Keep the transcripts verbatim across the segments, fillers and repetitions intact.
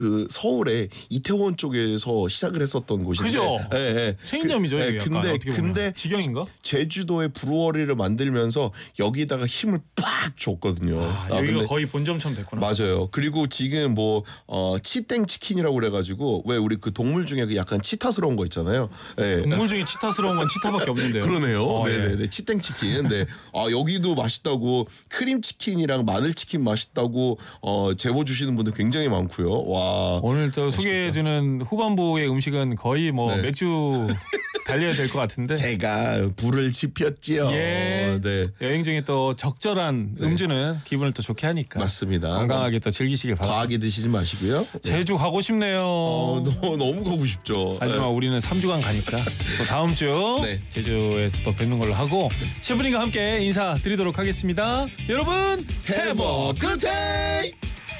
그 서울에 이태원 쪽에서 시작을 했었던 곳인데, 그죠? 예, 예. 체인점이죠. 그, 이게 예, 약간 근데 어떻게 보면. 근데 직영인가? 제주도의 브루어리를 만들면서 여기다가 힘을 빡 줬거든요. 아, 아, 여기가 근데, 거의 본점처럼 됐구나. 맞아요. 그리고 지금 뭐 어, 치땡 치킨이라고 그래가지고 왜 우리 그 동물 중에 그 약간 치타스러운 거 있잖아요. 예. 동물 중에 치타스러운 건 치타밖에 없는데요. 그러네요. 어, 네네네. 예. 치땡 치킨. 네. 아 여기도 맛있다고 크림 치킨이랑 마늘 치킨 맛있다고 어, 제보 주시는 분들 굉장히 많고요. 와. 오늘 또 맛있겠다. 소개해주는 후반부의 음식은 거의 뭐 네. 맥주 달려야 될 것 같은데. 제가 불을 지폈지요. 예. 네. 여행 중에 또 적절한 네. 음주는 기분을 또 좋게 하니까. 맞습니다. 건강하게 또 즐기시길 바랍니다. 과하게 드시지 마시고요. 네. 제주 가고 싶네요. 어, 너무, 너무 가고 싶죠. 하지만 네. 우리는 삼 주간 가니까 또 다음 주 네. 제주에서 또 뵙는 걸로 하고 셰프님과 함께 인사드리도록 하겠습니다. 여러분 Have a good day.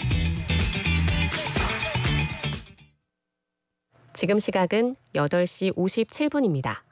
지금 시각은 여덟 시 오십칠 분입니다.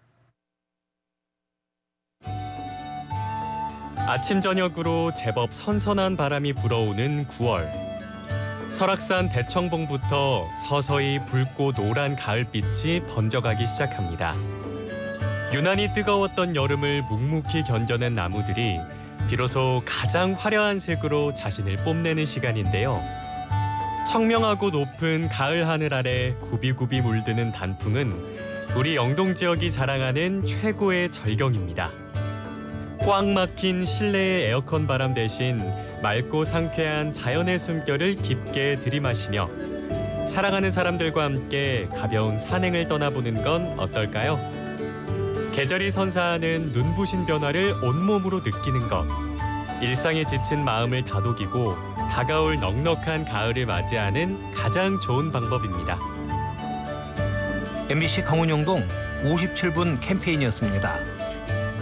아침 저녁으로 제법 선선한 바람이 불어오는 구월. 설악산 대청봉부터 서서히 붉고 노란 가을빛이 번져가기 시작합니다. 유난히 뜨거웠던 여름을 묵묵히 견뎌낸 나무들이 비로소 가장 화려한 색으로 자신을 뽐내는 시간인데요. 청명하고 높은 가을 하늘 아래 굽이굽이 물드는 단풍은 우리 영동 지역이 자랑하는 최고의 절경입니다. 꽉 막힌 실내의 에어컨 바람 대신 맑고 상쾌한 자연의 숨결을 깊게 들이마시며 사랑하는 사람들과 함께 가벼운 산행을 떠나보는 건 어떨까요? 계절이 선사하는 눈부신 변화를 온몸으로 느끼는 것. 일상에 지친 마음을 다독이고 다가올 넉넉한 가을을 맞이하는 가장 좋은 방법입니다. 엠비씨 강원영동 오십칠 분 캠페인이었습니다.